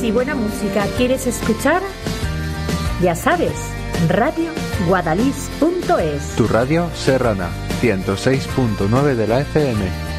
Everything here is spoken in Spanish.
y buena música quieres escuchar, ya sabes, radioguadalix.es. Tu radio serrana, 106.9 de la FM.